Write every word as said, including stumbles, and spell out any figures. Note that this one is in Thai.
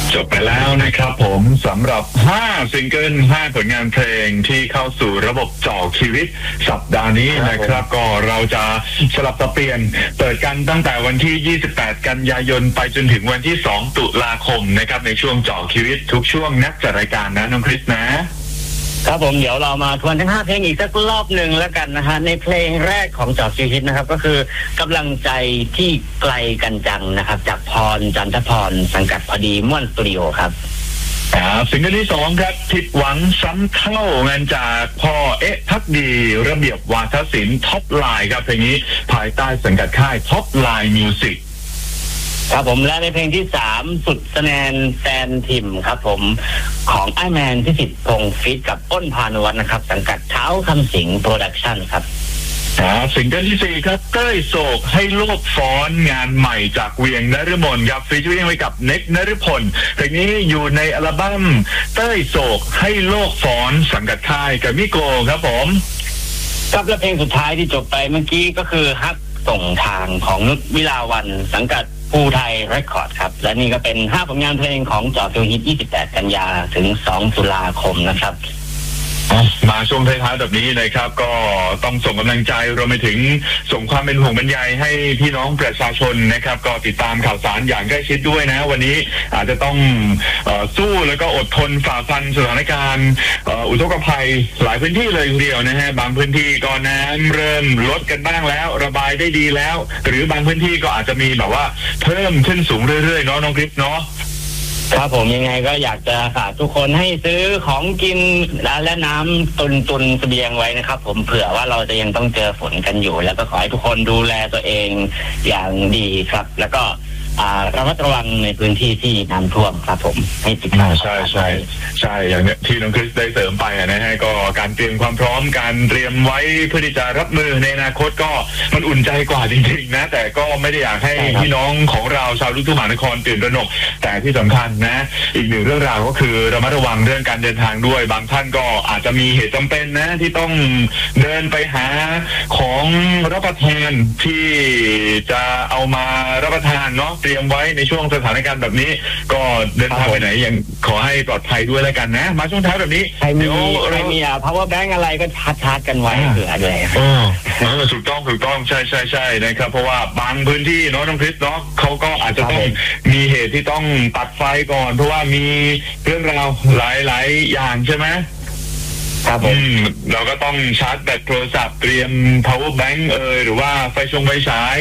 จบไปแล้วนะครับผมสำหรับห้าซิงเกิลห้าผลงานเพลงที่เข้าสู่ระบบจ่อชีวิตสัปดาห์นี้นะครับก็เราจะสลับสับเปลี่ยนเปิดกันตั้งแต่วันที่ยี่สิบแปดกันยายนไปจนถึงวันที่สองตุลาคมนะครับในช่วงจ่อชีวิตทุกช่วงนักจัดรายการนะน้องคริสนะครับผมเดี๋ยวเรามาทวนทั้งห้าเพลงอีกสักรอบหนึ่งแล้วกันนะฮะในเพลงแรกของจ่อชีวิตนะครับก็คือกำลังใจที่ไกลกันจังนะครับจากพรจันทพรสังกัดพอดีม่วนสตูดิโอครับครับซิงเกิลที่สองครับผิดหวังซ้ำเท่างานจากพ่อเอ๊ะพักดีระเบียบวาทศิลป์ท็อปไลน์ครับเพลงนี้ภายใต้สังกัดค่ายท็อปไลน์มิวสิกครับผมและในเพลงที่สามสุดสแนนแฟนทิมครับผมของไอแมนพิสิทธิ์พงษ์ฟิตกับอ้นพานุวัฒน์นะครับสังกัดเท้าคำสิงโปรดักชั่นครับครับซิงเกิลที่สี่ครับเต้ยโศกให้โลกฟ้อนงานใหม่จากเวียงนฤมลครับฟีเจอริ่งไว้กับเน็กนฤพลเพลงนี้อยู่ในอัลบั้มเต้ยโศกให้โลกฟ้อนสังกัดค่ายกับมิโกครับผมครับและเพลงสุดท้ายที่จบไปเมื่อกี้ก็คือฮักส่งทางของนุชวิลาวันสังกัดภูไทยเรคคอร์ดครับและนี่ก็เป็นห้าผลงานเพลงของจ่อฟิวฮิตยี่สิบแปดกันยาถึงสองตุลาคมนะครับมาช่วงท้ายๆแบบนี้นะครับก็ต้องส่งกำลังใจรวมไปถึงส่งความเป็นห่วงบรรยายให้พี่น้องประชาชนนะครับก็ติดตามข่าวสารอย่างใกล้ชิดด้วยนะวันนี้อาจจะต้องเอ่อสู้แล้วก็อดทนฝ่าฟันสถานการณ์เอ่ออุทกภัยหลายพื้นที่เลยทีเดียวนะฮะบางพื้นที่ก็น้ำเริ่มลดกันบ้างแล้วระบายได้ดีแล้วหรือบางพื้นที่ก็อาจจะมีแบบว่าเพิ่มขึ้นสูงเรื่อยๆเนาะน้องคริสเนาะครับผมยังไงก็อยากจะฝากทุกคนให้ซื้อของกินและน้ำตุนตุนเสบียงไว้นะครับผมเผื่อว่าเราจะยังต้องเจอฝนกันอยู่แล้วก็ขอให้ทุกคนดูแลตัวเองอย่างดีครับแล้วก็ระมัดระวังในพื้นที่ที่น้ำท่วมครับผมให้ติดตามใช่ใช่ใช่อย่างที่น้องคริสได้เสริมไปนะฮะก็การเตรียมความพร้อมการเตรียมไว้เพื่อที่จะรับมือในอนาคตก็มันอุ่นใจกว่าจริงๆนะแต่ก็ไม่ได้อยากให้พี่น้องของเราชาวลูกทุ่งมหานครตื่นตระหนกแต่ที่สำคัญนะอีกหนึ่งเรื่องราวก็คือระมัดระวังเรื่องการเดินทางด้วยบางท่านก็อาจจะมีเหตุจำเป็นนะที่ต้องเดินไปหาของรับประทานที่จะเอามารับประทานเนาะเตรียมไว้ในช่วงสถานการณ์แบบนี้ก็เดินทางไปไหนยังขอให้ปลอดภัยด้วยแล้วกันนะมาช่วงท้ายแบบนี้ใครมีใครมีอ่ะ power bank อะไรก็ชาร์จชาร์จกันไว้เผื่อด้วยอ๋อถูกต้องถูกต้องใช่ใช่ใช่นะครับเพราะว่าบางพื้นที่เนาะน้องคริสเนาะเขาก็อาจจะต้องมีเหตุที่ต้องตัดไฟก่อนเพราะว่ามีเรื่องราวหลายหลายอย่างใช่ไหมครับผมเราก็ต้องชาร์จแบตโทรศัพท์เตรียม power bank เอ่ยหรือว่าไฟชงไฟฉาย